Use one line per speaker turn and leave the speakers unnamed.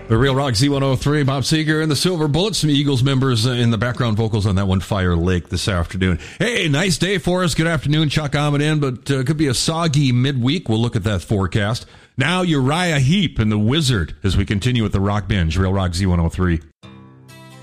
The Real Rock Z103, Bob Seger and the Silver Bullets, some Eagles members in the background vocals on that one, Fire Lake, this afternoon. Hey, nice day for us. Good afternoon, Chuck Ahmed in, but could be a soggy midweek. We'll look at that forecast. Now Uriah Heep and the Wizard as we continue with the Rock Binge, Real Rock Z103.